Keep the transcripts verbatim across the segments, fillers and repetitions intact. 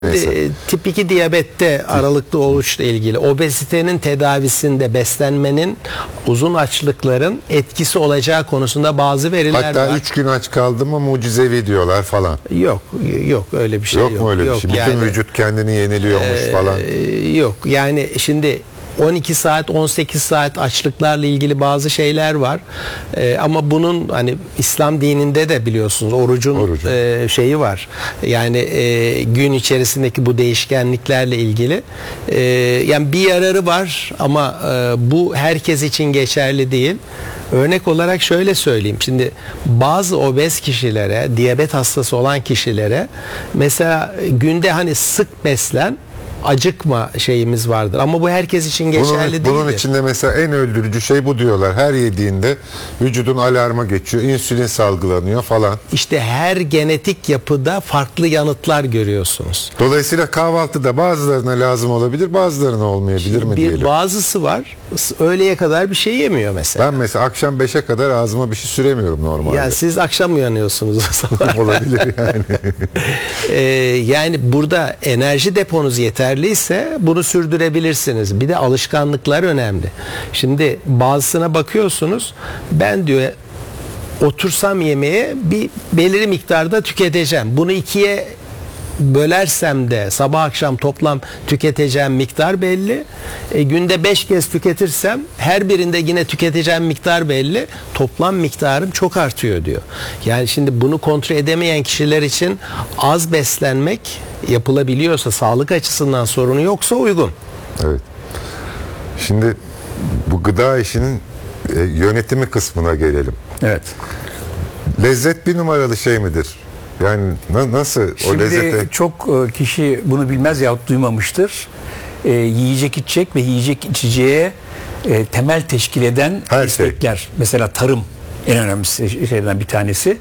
E, tip iki diyabette aralıklı oruçla ilgili obezitenin tedavisinde beslenmenin uzun açlıkların etkisi olacağı konusunda bazı veriler Hatta var. Hatta üç gün aç kaldı mı mucizevi diyorlar falan. Yok yok öyle bir şey yok. Yok mu öyle yok, bir şey? Bütün yani, vücut kendini yeniliyormuş e, falan. Yok yani şimdi on iki saat on sekiz saat açlıklarla ilgili bazı şeyler var. Ee, ama bunun hani İslam dininde de biliyorsunuz orucun, Orucun. E, şeyi var. Yani e, gün içerisindeki bu değişkenliklerle ilgili. E, yani bir yararı var ama e, bu herkes için geçerli değil. Örnek olarak şöyle söyleyeyim. Şimdi bazı obez kişilere, diyabet hastası olan kişilere mesela günde hani sık beslen, acıkma şeyimiz vardır. Ama bu herkes için geçerli bunun, değil. Bunun içinde mesela en öldürücü şey bu diyorlar. Her yediğinde vücudun alarma geçiyor. İnsülin salgılanıyor falan. İşte her genetik yapıda farklı yanıtlar görüyorsunuz. Dolayısıyla kahvaltıda bazılarına lazım olabilir, bazılarına olmayabilir mi bir, diyelim. Bazısı var. Öğleye kadar bir şey yemiyor mesela. Ben mesela akşam beşe kadar ağzıma bir şey süremiyorum normalde. Yani siz akşam uyanıyorsunuz o zaman. Olabilir yani. ee, yani burada enerji deponuz yeterliyse bunu sürdürebilirsiniz. Bir de alışkanlıklar önemli. Şimdi bazısına bakıyorsunuz, ben diyor otursam yemeğe bir belirli miktarda tüketeceğim. Bunu ikiye bölersem de sabah akşam toplam tüketeceğim miktar belli. E, günde beş kez tüketirsem her birinde yine tüketeceğim miktar belli. Toplam miktarım çok artıyor diyor. Yani şimdi bunu kontrol edemeyen kişiler için az beslenmek yapılabiliyorsa, sağlık açısından sorunu yoksa uygun. Evet. Şimdi bu gıda işinin e, yönetimi kısmına gelelim. Evet. Lezzet bir numaralı şey midir? Yani na- nasıl Şimdi o lezzete... çok kişi bunu bilmez yahut duymamıştır. E, yiyecek içecek ve yiyecek içeceğe e, temel teşkil eden Her destekler. Şey. Mesela tarım en önemli şeylerden bir tanesi.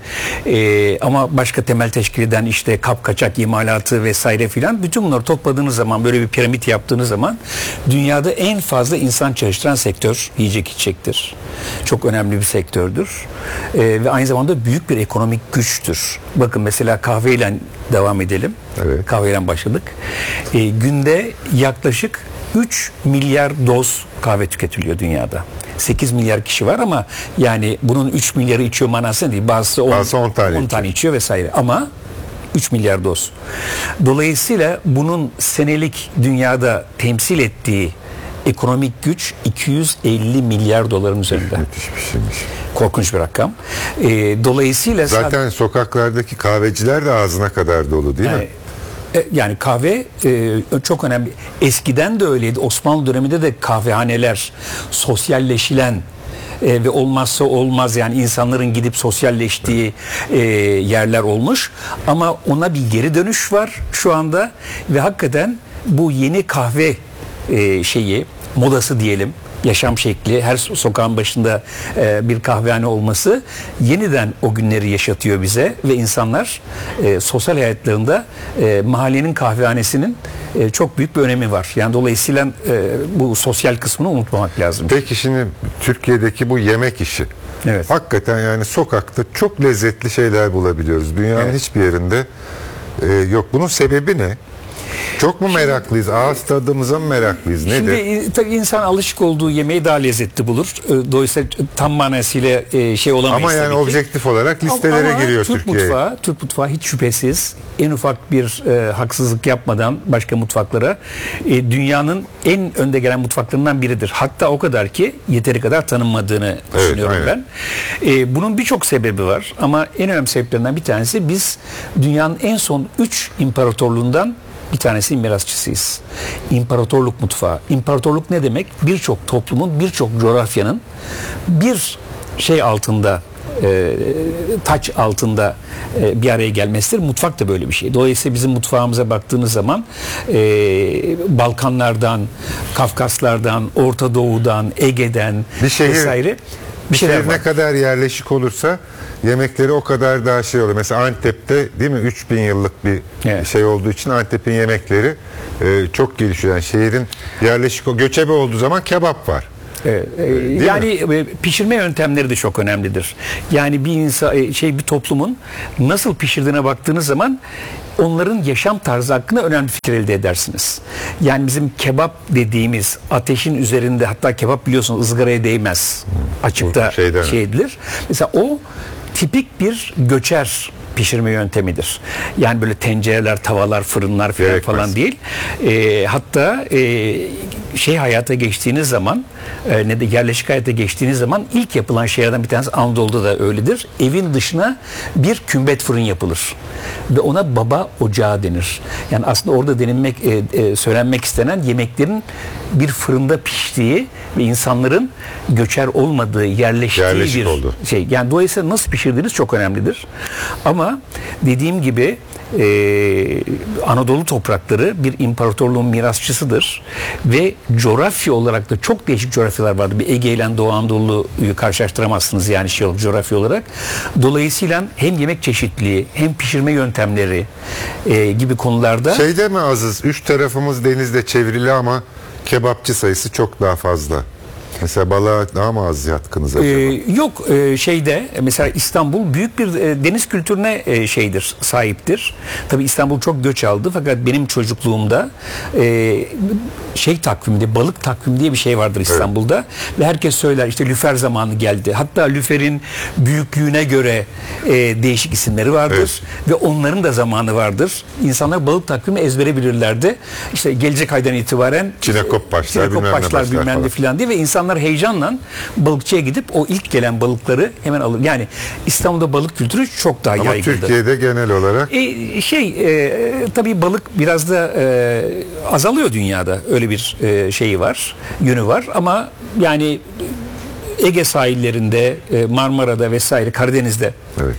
E, ama başka temel teşkil eden işte kapkaçak imalatı vesaire filan, bütün bunları topladığınız zaman, böyle bir piramit yaptığınız zaman dünyada en fazla insan çalıştıran sektör yiyecek içecektir. Çok önemli bir sektördür. E, ve aynı zamanda büyük bir ekonomik güçtür. Bakın mesela kahveyle devam edelim. Evet. Kahveyle başladık. E, günde yaklaşık üç milyar doz kahve tüketiliyor dünyada. sekiz milyar kişi var ama yani bunun üç milyarı içiyor manasında değil. Bazısı on, Bazısı on tane, on tane içiyor vesaire. Ama üç milyar doz. Dolayısıyla bunun senelik dünyada temsil ettiği ekonomik güç iki yüz elli milyar doların üzerinde. Müthiş bir şeymiş. Korkunç bir rakam. E, dolayısıyla zaten sokaklardaki kahveciler de ağzına kadar dolu değil mi? E, Yani kahve e, çok önemli. Eskiden de öyleydi. Osmanlı döneminde de kahvehaneler sosyalleşilen e, ve olmazsa olmaz, yani insanların gidip sosyalleştiği e, yerler olmuş. Ama ona bir geri dönüş var şu anda ve hakikaten bu yeni kahve e, şeyi, modası diyelim, yaşam şekli, her sokağın başında e, bir kahvehane olması yeniden o günleri yaşatıyor bize ve insanlar e, sosyal hayatlarında e, mahallenin kahvehanesinin e, çok büyük bir önemi var. Yani dolayısıyla e, bu sosyal kısmını unutmamak lazım. Peki şimdi Türkiye'deki bu yemek işi. Evet. Hakikaten yani sokakta çok lezzetli şeyler bulabiliyoruz. Dünyanın Evet. hiçbir yerinde e, yok. Bunun sebebi ne? Çok mu meraklıyız? Ağız tadımıza mı meraklıyız? Nedir? Şimdi tabii insan alışık olduğu yemeği daha lezzetli bulur. Dolayısıyla tam manasıyla şey olamayız. Ama yani tabii ki. objektif olarak listelere ama giriyor Türk Türkiye. Mutfağı, Türk mutfağı hiç şüphesiz en ufak bir e, haksızlık yapmadan başka mutfaklara e, dünyanın en önde gelen mutfaklarından biridir. Hatta o kadar ki yeteri kadar tanınmadığını Evet, düşünüyorum aynen. ben. E, bunun birçok sebebi var ama en önemli sebeplerinden bir tanesi, biz dünyanın en son üç imparatorluğundan bir tanesi mirasçısıyız. İmparatorluk mutfağı. İmparatorluk ne demek? Birçok toplumun, birçok coğrafyanın bir şey altında, e, taç altında e, bir araya gelmesidir. Mutfak da böyle bir şey. Dolayısıyla bizim mutfağımıza baktığınız zaman e, Balkanlardan, Kafkaslardan, Orta Doğu'dan, Ege'den Bir şehir, vesaire bir şehir ne kadar yerleşik olursa yemekleri o kadar daha şey oluyor. Mesela Antep'te değil mi üç bin yıllık bir Evet. şey olduğu için Antep'in yemekleri e, çok gelişiyor. Yani şehrin yerleşik, o göçebe olduğu zaman kebap var. Evet, e, yani e, pişirme yöntemleri de çok önemlidir. Yani bir insan e, şey bir toplumun nasıl pişirdiğine baktığınız zaman onların yaşam tarzı hakkında önemli fikir elde edersiniz. Yani bizim kebap dediğimiz ateşin üzerinde, hatta kebap biliyorsunuz ızgaraya değmez. Açıkta Şeyden. şey edilir. Mesela o tipik bir göçer pişirme yöntemidir. Yani böyle tencereler, tavalar, fırınlar falan, Gerekmez. falan değil. E, hatta e, şey hayata geçtiğiniz zaman, e, ne de yerleşik hayata geçtiğiniz zaman ilk yapılan şeylerden bir tanesi, Anadolu'da da öyledir. Evin dışına bir kümbet fırın yapılır ve ona baba ocağı denir. Yani aslında orada denilmek, e, e, söylenmek istenen yemeklerin bir fırında piştiği ve insanların göçer olmadığı, yerleştiği Yerleşik bir oldu. şey. Yani dolayısıyla nasıl pişirdiğiniz çok önemlidir. Ama dediğim gibi e, Anadolu toprakları bir imparatorluğun mirasçısıdır ve coğrafya olarak da çok değişik coğrafyalar vardı. Bir Ege ile Doğu Anadolu'yu karşılaştıramazsınız yani şey olarak, coğrafya olarak. Dolayısıyla hem yemek çeşitliliği hem pişirme yöntemleri e, gibi konularda Şeyde mi Aziz? Üç tarafımız denizle çevrili ama kebapçı sayısı çok daha fazla. Mesela balığa daha mı az yatkınız acaba? Ee, yok e, şeyde mesela İstanbul büyük bir e, deniz kültürüne e, şeydir, sahiptir. Tabii İstanbul çok göç aldı fakat benim çocukluğumda e, şey takvimde, balık takvimi diye bir şey vardır İstanbul'da. Evet. Ve herkes söyler işte lüfer zamanı geldi. Hatta lüferin büyüklüğüne göre e, değişik isimleri vardır. Evet. Ve onların da zamanı vardır. İnsanlar balık takvimi ezbere bilirlerdi. İşte gelecek aydan itibaren Çinekop başlar, Çinekop bilmem ne başlar, başlar bilmem ne falan diye ve insanlar heyecanla balıkçıya gidip o ilk gelen balıkları hemen alır. Yani İstanbul'da balık kültürü çok daha Ama yaygındır. Türkiye'de genel olarak E, şey e, tabii balık biraz da e, azalıyor dünyada. Öyle bir e, şeyi var, yönü var ama yani Ege sahillerinde, e, Marmara'da vesaire, Karadeniz'de evet.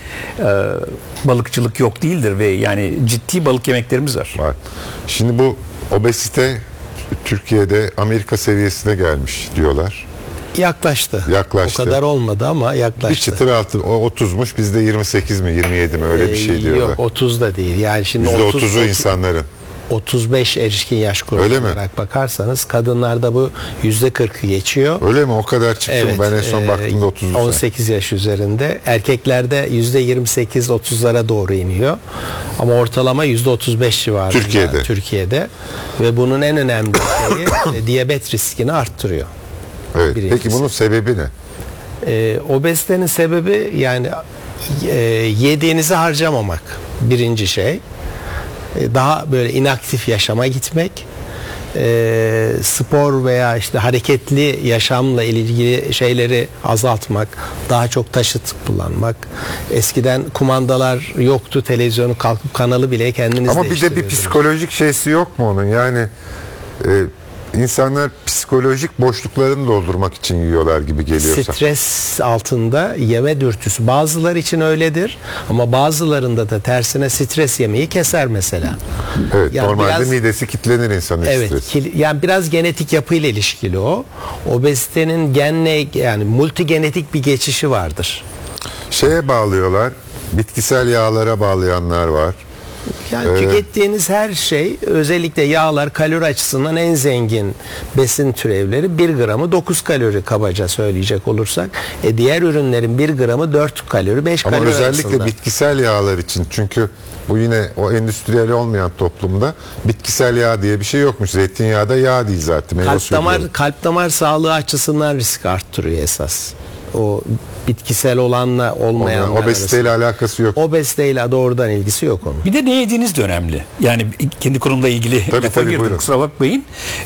e, balıkçılık yok değildir ve yani ciddi balık yemeklerimiz var. var. Şimdi bu obezite Türkiye'de Amerika seviyesine gelmiş diyorlar. Yaklaştı. Yaklaştı. O kadar olmadı ama yaklaştı. Bir çıtır altı, o otuzmuş, bizde yirmi sekiz mi yirmi yedi mi öyle bir şey Ee, diyorlar. Yok otuz da değil. Yani şimdi yüzde otuz, otuzu insanların. otuz beş erişkin yaş grubu Öyle mi? olarak bakarsanız kadınlarda bu yüzde kırkı geçiyor. Öyle mi? O kadar çıktı Evet, mı? Ben en son e, baktığımda otuz. on sekiz yaş üzerinde. Erkeklerde yüzde yirmi sekiz otuzlara doğru iniyor. Ama ortalama yüzde otuz beş civarında Türkiye'de. Türkiye'de. Ve bunun en önemli şeyi e, diyabet riskini arttırıyor. Evet. Birincisi. Peki bunun sebebi ne? E, obezitenin sebebi yani e, yediğinizi harcamamak. Birinci şey. E, daha böyle inaktif yaşama gitmek. E, spor veya işte hareketli yaşamla ilgili şeyleri azaltmak, daha çok taşıt kullanmak. Eskiden kumandalar yoktu, televizyonu kalkıp kanalı bile kendiniz Ama bir de bir değiştiriyordunuz. psikolojik şeysi yok mu onun? Yani e, insanlar psikolojik boşluklarını doldurmak için yiyorlar gibi geliyorsa. Stres altında yeme dürtüsü. Bazıları için öyledir ama bazılarında da tersine stres yemeği keser mesela. Evet, Yani normalde biraz- midesi kilitlenir insanın Evet, stres. kil- yani biraz genetik yapıyla ilişkili o. Obezitenin genle yani multigenetik bir geçişi vardır. Şeye bağlıyorlar, bitkisel yağlara bağlayanlar var. Yani Ee, tükettiğiniz her şey, özellikle yağlar kalori açısından en zengin besin türevleri. Bir gramı dokuz kalori kabaca söyleyecek olursak. E diğer ürünlerin bir gramı dört kalori, beş Ama kalori özellikle arasında. bitkisel yağlar için, çünkü bu yine o endüstriyel olmayan toplumda bitkisel yağ diye bir şey yokmuş. Zeytinyağı da yağ değil zaten. meyve Kalp suyu damar diyorum. kalp damar sağlığı açısından risk arttırıyor esas. O bitkisel olanla olmayan Ondan obeziteyle alakası yok. obeziteyle doğrudan ilgisi yok onun. Bir de ne yediğiniz de önemli. Yani kendi konumla ilgili Tabii, lafa tabii, girdim, buyurun. kusura bakmayın.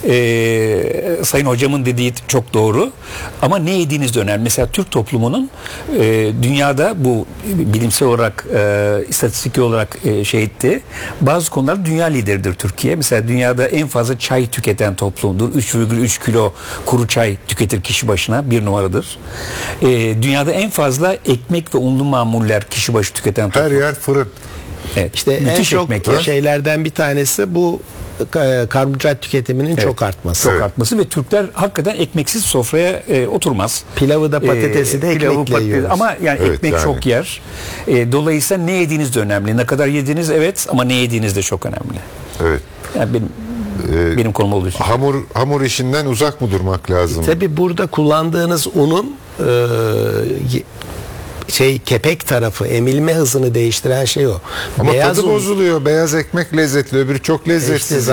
Ee, Sayın hocamın dediği çok doğru. Ama ne yediğiniz de önemli. Mesela Türk toplumunun e, dünyada bu bilimsel olarak, e, istatistik olarak e, şey etti. Bazı konularda dünya lideridir Türkiye. Mesela dünyada en fazla çay tüketen toplumdur. üç virgül üç kilo kuru çay tüketir kişi başına. Bir numaradır. E, dünyada en fazla ekmek ve unlu mamuller kişi başı tüketen toplum. Her yer fırın. Evet. İşte en Müthiş çok ekmek yer. şeylerden bir tanesi bu e, karbonhidrat tüketiminin çok artması. Çok Evet. artması ve Türkler hakikaten ekmeksiz sofraya e, oturmaz. Pilavı da patatesi de Ee, pilavı, ekmekle patates- yiyoruz. Ama yani Evet, ekmek yani. çok yer. E, dolayısıyla ne yediğiniz de önemli. Ne kadar yediğiniz evet ama ne yediğiniz de çok önemli. Evet. Yani benim e, Benim konum olduğu için. hamur hamur işinden uzak mı durmak lazım? Tabii burada kullandığınız unun e, şey kepek tarafı, emilme hızını değiştiren şey o. Ama Beyaz tadı un- bozuluyor. Beyaz ekmek lezzetli, öbürü çok lezzetsiz. İşte